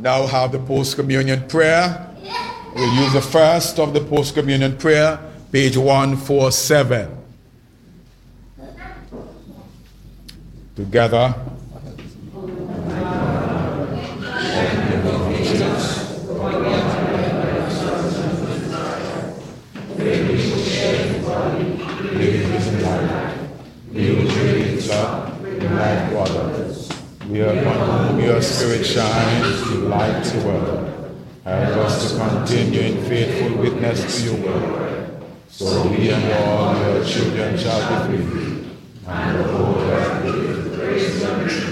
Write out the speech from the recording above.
now have the post-communion prayer. We'll use the first of the post-communion prayer, page 147. Together. We are upon whom your spirit shines to light the world. Help us to continue in faithful witness to your word, so we and all your children shall be free, and the whole earth will praise your name.